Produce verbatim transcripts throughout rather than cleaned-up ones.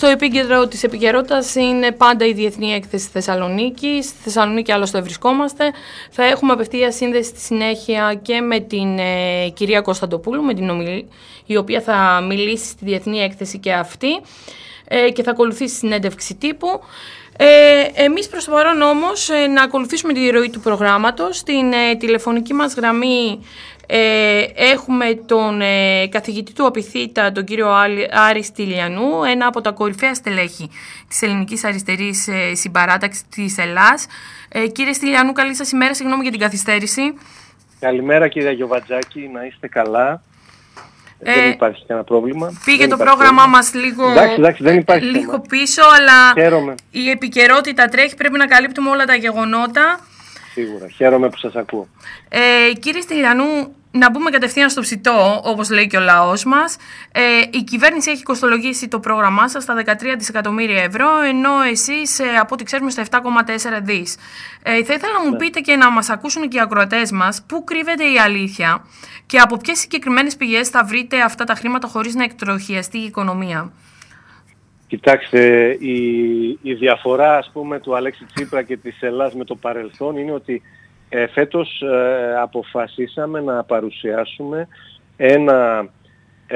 στο επίκεντρο της επικαιρότητας είναι πάντα η Διεθνή Έκθεση Θεσσαλονίκη. Στη Θεσσαλονίκη άλλωστε βρισκόμαστε. Θα έχουμε απευθεία σύνδεση στη συνέχεια και με την ε, κυρία Κωνσταντοπούλου, με την ομιλή, η οποία θα μιλήσει στη Διεθνή Έκθεση και αυτή ε, και θα ακολουθήσει συνέντευξη τύπου. Ε, εμείς προς το παρόν όμως ε, να ακολουθήσουμε τη ροή του προγράμματος. Στην ε, τηλεφωνική μας γραμμή ε, έχουμε τον ε, καθηγητή του Απιθύτα, τον κύριο Άρη Στυλιανού, ένα από τα κορυφαία στελέχη της ελληνικής αριστερής ε, συμπαράταξης της Ελλάς. Ε, κύριε Στυλιανού, καλή σας ημέρα, συγγνώμη για την καθυστέρηση. Καλημέρα κύριε Γιοβατζάκη, να είστε καλά. Ε, δεν υπάρχει κανένα πρόβλημα. Πήγε το πρόγραμμά μας λίγο, εντάξει, εντάξει, δεν υπάρχει λίγο θέμα. πίσω, αλλά χαίρομαι. Η επικαιρότητα τρέχει, πρέπει να καλύπτουμε όλα τα γεγονότα. Σίγουρα, χαίρομαι που σας ακούω. Ε, κύριε Στυλιανού, να μπούμε κατευθείαν στο ψητό, όπως λέει και ο λαός μας. Ε, η κυβέρνηση έχει κοστολογήσει το πρόγραμμά σας στα δεκατρία δισεκατομμύρια ευρώ, ενώ εσείς, ε, από ό,τι ξέρουμε, στα επτά κόμμα τέσσερα δις. Ε, θα ήθελα να μου ναι. πείτε και να μας ακούσουν και οι ακροατές μας πού κρύβεται η αλήθεια και από ποιες συγκεκριμένες πηγές θα βρείτε αυτά τα χρήματα χωρίς να εκτροχιαστεί η οικονομία. Κοιτάξτε, η, η διαφορά, ας πούμε, του Αλέξη Τσίπρα και της Ελλάς με το παρελθόν είναι ότι ε, φέτος ε, αποφασίσαμε να παρουσιάσουμε ένα ε,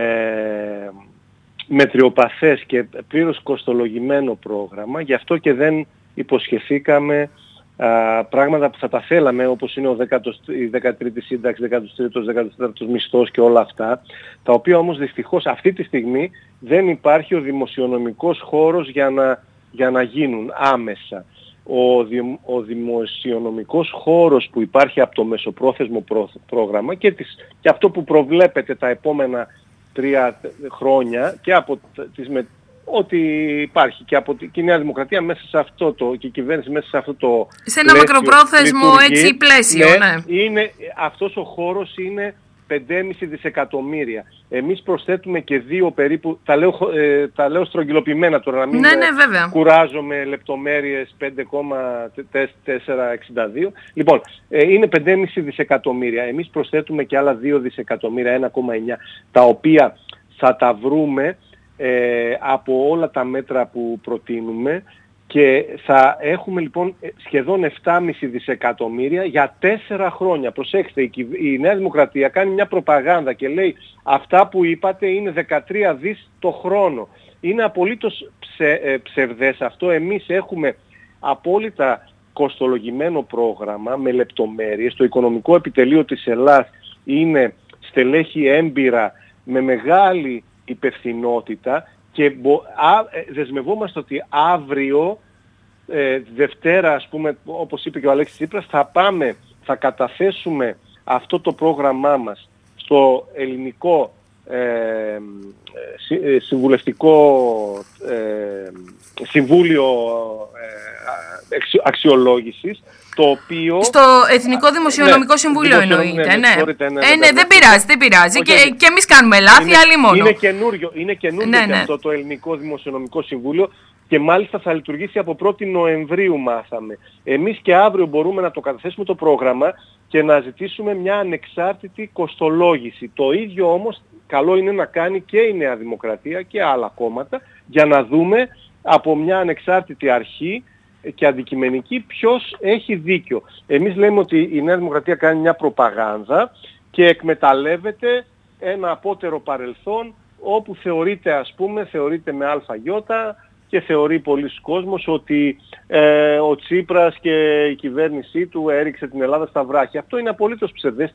μετριοπαθές και πλήρως κοστολογημένο πρόγραμμα, γι' αυτό και δεν υποσχεθήκαμε α, πράγματα που θα τα θέλαμε, όπως είναι ο δέκατος, η δεκατρίτη σύνταξη, δέκατος τρίτος, δέκατος τέταρτος μισθός και όλα αυτά, τα οποία όμως δυστυχώς αυτή τη στιγμή δεν υπάρχει ο δημοσιονομικός χώρος για να, για να γίνουν άμεσα. Ο, δη, ο δημοσιονομικός χώρος που υπάρχει από το μεσοπρόθεσμο πρό, πρόγραμμα και, τις, και αυτό που προβλέπεται τα επόμενα τρία χρόνια και από τις με, ό,τι υπάρχει και από την Νέα Δημοκρατία μέσα σε αυτό το, και η κυβέρνηση μέσα σε αυτό το σε ένα μακροπρόθεσμο έτσι πλαίσιο, ναι, ναι. Είναι, αυτός ο χώρος είναι πέντε κόμμα πέντε δισεκατομμύρια. Εμείς προσθέτουμε και δύο περίπου, τα λέω, ε, τα λέω στρογγυλοποιημένα τώρα, να μην ναι, ναι, βέβαια. κουράζομαι λεπτομέρειες, πέντε κόμμα τετρακόσια εξήντα δύο. Λοιπόν, ε, είναι πέντε κόμμα πέντε δισεκατομμύρια. Εμείς προσθέτουμε και άλλα δύο δισεκατομμύρια, ένα κόμμα εννιά, τα οποία θα τα βρούμε ε, από όλα τα μέτρα που προτείνουμε. Και θα έχουμε λοιπόν σχεδόν επτά κόμμα πέντε δισεκατομμύρια για τέσσερα χρόνια. Προσέξτε, η Νέα Δημοκρατία κάνει μια προπαγάνδα και λέει αυτά που είπατε είναι δεκατρία δις το χρόνο. Είναι απολύτως ψε, ψευδές αυτό. Εμείς έχουμε απόλυτα κοστολογημένο πρόγραμμα με λεπτομέρειες. Το οικονομικό επιτελείο της Ελλάς είναι στελέχη έμπειρα με μεγάλη υπευθυνότητα. Και δεσμευόμαστε ότι αύριο, ε, Δευτέρα, ας πούμε, όπως είπε και ο Αλέξης Τσίπρας, θα πάμε, θα καταθέσουμε αυτό το πρόγραμμά μας στο ελληνικό ε, ε, συμβουλευτικό ε, συμβούλιο ε, αξιολόγησης, το οποίο... Στο Εθνικό Δημοσιονομικό ναι, Συμβούλιο εννοείται, ναι. ναι. ναι, ναι, ε, ναι δεν πειράζει, δεν πειράζει. Okay. Και, και εμείς κάνουμε λάθη, άλλοι μόνο. Είναι καινούριο, είναι καινούριο ναι, και ναι. αυτό το Ελληνικό Δημοσιονομικό Συμβούλιο και μάλιστα θα λειτουργήσει από πρώτη Νοεμβρίου, μάθαμε. Εμείς και αύριο μπορούμε να το καταθέσουμε το πρόγραμμα και να ζητήσουμε μια ανεξάρτητη κοστολόγηση. Το ίδιο όμως καλό είναι να κάνει και η Νέα Δημοκρατία και άλλα κόμματα για να δούμε από μια ανεξάρτητη αρχή και αντικειμενική ποιος έχει δίκιο. Εμείς λέμε ότι η Νέα Δημοκρατία κάνει μια προπαγάνδα και εκμεταλλεύεται ένα απότερο παρελθόν όπου θεωρείται, ας πούμε, θεωρείται με αλφαγιώτα και θεωρεί πολλοί κόσμος ότι ε, ο Τσίπρας και η κυβέρνησή του έριξε την Ελλάδα στα βράχια. Αυτό είναι απολύτως ψευδές.